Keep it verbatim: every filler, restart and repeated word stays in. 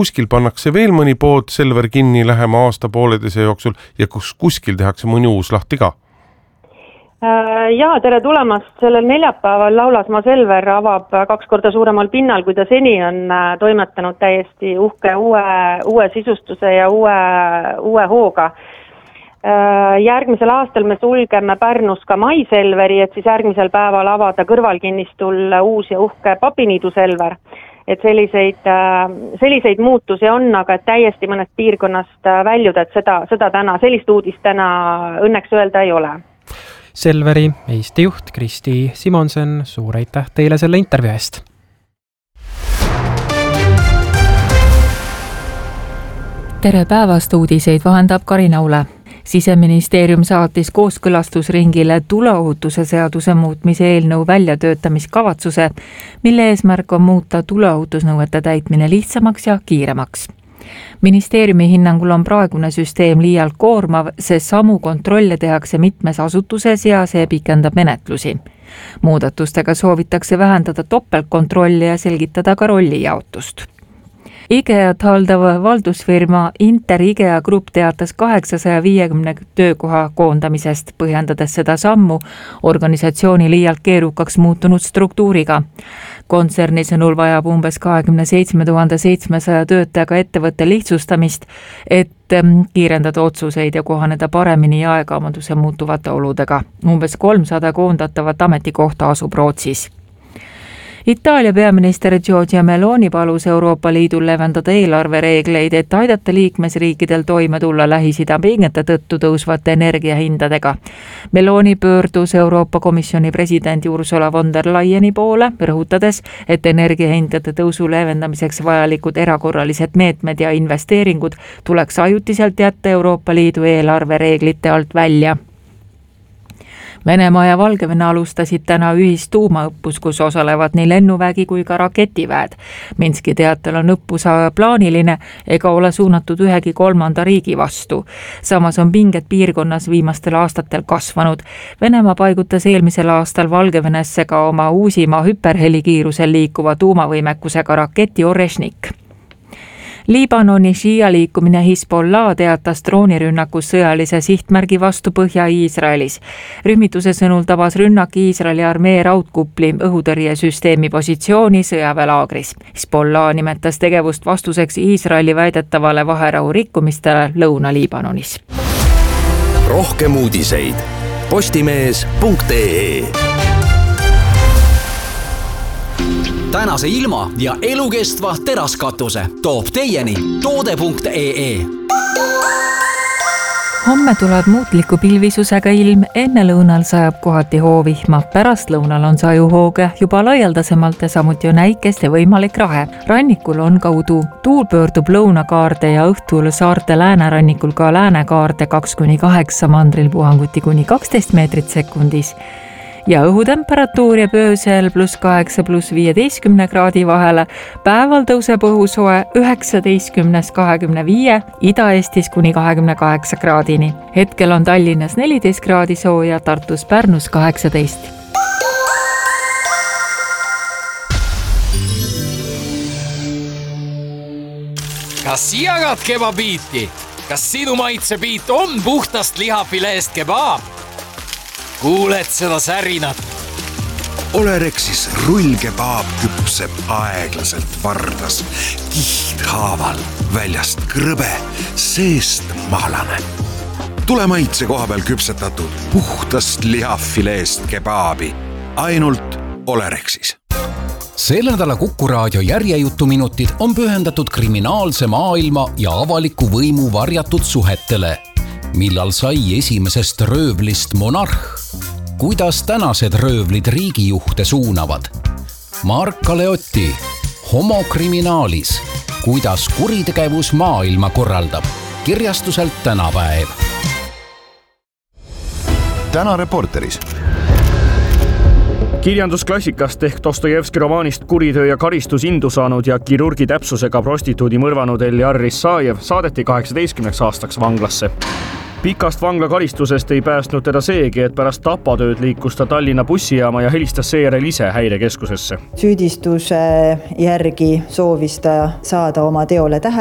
kuskil pannakse veel mõni pood Selver kinni lähema aasta pooleteise jooksul ja kus kuskil tehakse mõni uus lahti ka? Jaa, tere tulemast. Sellel neljapäeval Laulasmaa Selver avab kaks korda suuremal pinnal, kui ta seni on toimetanud täiesti uhke uue, uue sisustuse ja uue, uue hooga. Järgmisel aastal me sulgeme Pärnus ka Mai Selveri, et siis järgmisel päeval avada kõrvalkinnistul uus ja uhke Papiniidu Selver. Et selliseid, selliseid muutusi on, aga et täiesti mõnest piirkonnast väljuda, et seda, seda täna, sellist uudist täna õnneks öelda ei ole. Selveri Eesti juht Kristi Simonsen, suur aitäh teile selle intervjuu eest. Tere päevast, uudiseid vahendab Karin Aule. Siseministeerium saatis kooskõlastusringile tuleohutuse seaduse muutmise eelnõu väljatöötamiskavatsuse, mille eesmärk on muuta tuleohutusnõuete täitmine lihtsamaks ja kiiremaks. Ministeeriumi hinnangul on praegune süsteem liialt koormav, sest samu kontrolle tehakse mitmes asutuses ja see pikendab menetlusi. Muudatustega soovitakse vähendada topeltkontrolli ja selgitada ka rollijaotust. IKEA-t haldav valdusfirma Inter IKEA Group teatas kaheksasaja viiekümne töökoha koondamisest, põhjendades seda sammu organisatsiooni liialt keerukaks muutunud struktuuriga. Kontserni sõnul vajab umbes kakskümmend seitse tuhat seitsesaja töötajaga ettevõtte lihtsustamist, et kiirendada otsuseid ja kohaneda paremini ja aegaomanduse muutuvate oludega. Umbes kolmsada koondatavat ametikohta asub Rootsis. Itaalia peaminister Giorgia Meloni palus Euroopa Liidul leevendada eelarvereegleid, et aidata liikmesriikidel toime tulla Lähis-Ida pingete tõttu tõusvate energiahindadega. Meloni pöördus Euroopa Komisjoni presidendi Ursula von der Leyeni poole, rõhutades, et energiahindade tõusu leevendamiseks vajalikud erakorralised meetmed ja investeeringud tuleks ajutiselt jätta Euroopa Liidu eelarvereeglite alt välja. Venemaa ja Valgevene alustasid täna ühist tuumaõppus, kus osalevad nii lennuvägi kui ka raketiväed. Minski teatel on õppus plaaniline ega ole suunatud ühegi kolmanda riigi vastu. Samas on pinged piirkonnas viimastel aastatel kasvanud. Venemaa paigutas eelmisel aastal Valgevenesse ka oma uusima hüperhelikiirusel liikuva tuumavõimekusega raketi Oreshnik. Liibanoni Shia-liikumine Hezbollah teatas droonirünnakus sõjalise sihtmärgi vastu Põhja-Iisraelis. Rühmituse sõnul tabas rünnak Iisraeli armee raudkupli õhutõrjesüsteemi positsiooni sõjaväelaagris. Hezbollah nimetas tegevust vastuseks Iisraeli väidetavale vaherahu rikkumistele Lõuna-Liibanonis. Rohkem uudiseid postimees punkt ee. Tänase ilma ja elukestva teraskatuse toob teieni toode punkt ee. Homme tuleb muutliku pilvisusega ilm, enne lõunal sajab kohati hoovihma, pärast lõunal on sajuhooge juba laialdasemalt ja samuti on äikest ja võimalik rahe. Rannikul on kaudu, tuul pöördub lõunakaarde ja õhtul saarte läänerannikul ka läänekaarde kaks kuni kaheksa, mandril puhanguti kuni kaksteist meetrit sekundis. Ja õhutemperatuur jääb öösel pluss kaheksa pluss viieteistkümne kraadi vahele. Päeval tõuseb õhusoe üheksateistkümnest kahekümne viie, Ida-Eestis kuni kahekümne kaheksa kraadini. Hetkel on Tallinnas neliteist kraadi sooja, Tartus Pärnus kaheksateist. Kas jagad kebabiiti? Kas sinu maitsebiit on puhtast lihafileest kebaab? Kuuled seda särinat? Olerexis rullkebaab küpseb aeglaselt vardas, kihthaaval, väljast krõbe, seest mahlane. Tule maitse koha peal küpsetatud puhtast lihafileest kebaabi, ainult Olerexis. Selle nädala Kuku Raadio järjejutuminutid on pühendatud kriminaalse maailma ja avaliku võimu varjatud suhetele. Millal sai esimesest röövlist monarh? Kuidas tänased röövlid riigijuhte suunavad? Mark Aleotti, Homokriminaalis. Kuidas kuritegevus maailma korraldab? Kirjastuselt Tänapäev. Täna Reporteris. Kirjandusklassikast ehk Dostojevski romaanist Kuritöö ja karistus indu saanud ja kirurgi täpsusega prostituudi mõrvanud Eljar Risajev saadeti kaheksateistkümneks aastaks vanglasse. pikast vanglakaristusest ei päästnud teda seegi, et pärast tapatööd liikus ta Tallinna bussijaama ja helistas seejärel ise häirekeskusesse. Süüdistuse järgi soovis ta saada oma teole tähelepanu